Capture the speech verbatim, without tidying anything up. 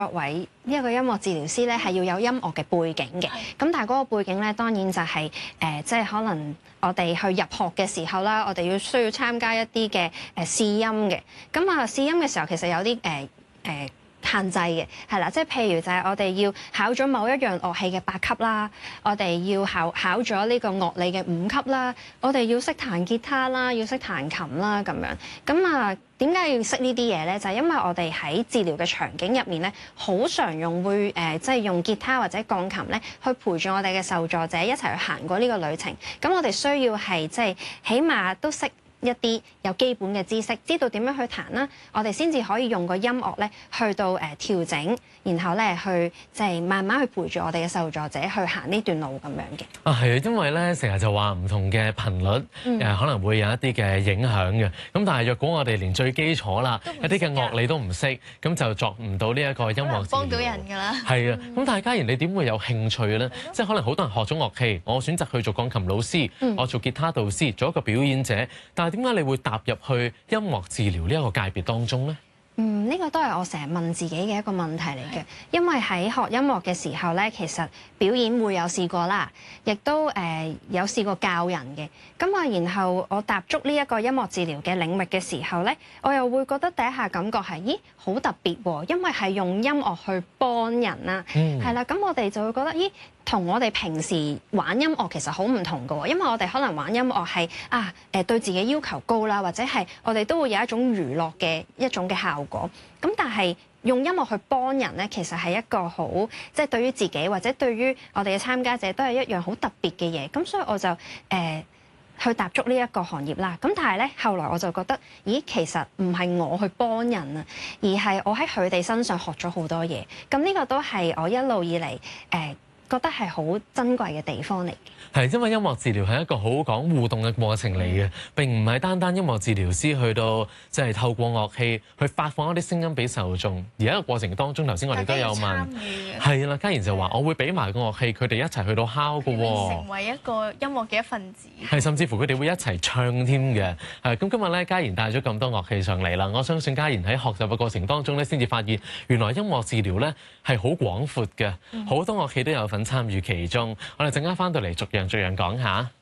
作為呢一個音樂治療師咧，係要有音樂嘅背景嘅。咁但係嗰個背景咧，當然就係、是、誒、呃，即係可能我哋去入學嘅時候啦，我哋要需要參加一啲嘅誒試音嘅。咁啊，試音嘅時候其實有啲誒誒。呃呃限制嘅，係啦，即係譬如就係我哋要考咗某一樣樂器嘅八級啦，我哋要考考咗呢個樂理嘅五級啦，我哋要識彈吉他啦，要識彈琴啦咁樣。咁啊，點解要識呢啲嘢咧？就係、是、因為我哋喺治療嘅場景入面咧，好常用會誒，即、呃、係、就是、用吉他或者鋼琴咧，去陪住我哋嘅受助者一齊去行過呢個旅程。咁我哋需要係即係起碼都識一啲有基本嘅知識，知道點樣去彈啦，我哋先至可以用個音樂咧去到誒、呃、調整，然後咧去即係慢慢去陪住我哋嘅受助者去行呢段路咁樣嘅。 啊，係啊，因為咧成日就話唔同嘅頻率誒、嗯呃、可能會有一啲嘅影響嘅。咁但係若果我哋連最基礎啦，一啲嘅樂理都唔識，咁就作唔到呢一個音樂治療。幫到人㗎啦。係啊，咁、嗯、但係嘉賢，你點會有興趣咧？嗯、即係可能好多人學咗樂器，我選擇去做鋼琴老師，嗯、我做吉他導師，做一個表演者，但係點解你會踏入去音樂治療呢一個界別當中咧？ 嗯，呢、這個都係我成日問自己嘅一個問題嚟嘅，因為喺學音樂嘅時候咧，其實表演會有試過啦，亦都誒、呃、有試過教人嘅。咁啊，然後我踏足呢一個音樂治療嘅領域嘅時候咧，我又會覺得第一下感覺係，咦，好特別喎，因為係用音樂去幫人啦，係啦、嗯，咁我哋就會覺得，咦，同我哋平時玩音樂其實好唔同㗎喎，因為我哋可能玩音樂係啊誒對自己要求高啦，或者係我哋都會有一種娛樂嘅一種嘅效果。咁但係用音樂去幫人咧，其實係一個好即係對於自己或者對於我哋嘅參加者都係一樣好特別嘅嘢。咁所以我就誒、呃、去踏足呢一個行業啦。咁但係咧後來我就覺得，咦，其實唔係我去幫人啊，而係我喺佢哋身上學咗好多嘢。咁呢個都係我一路以嚟誒、呃覺得係好珍貴嘅地方嚟嘅， 係因為音樂治療係一個好講互動嘅過程嚟嘅，並唔係單單音樂治療師去到即係透過樂器去發放一啲聲音俾受眾，而喺個過程當中，頭先我哋都有問，係啦，嘉賢就話我會俾埋個樂器，佢哋一齊去到敲嘅喎， 成為一個音樂嘅一份子， 係甚至乎佢哋會一齊唱添嘅。係咁今日咧，嘉賢帶咗咁多樂器上嚟啦，我相信嘉賢喺學習嘅過程當中咧，先至發現原來音樂治療咧係好廣闊嘅，好多樂器都有份參與其中，我哋陣間翻到嚟逐樣逐樣講下。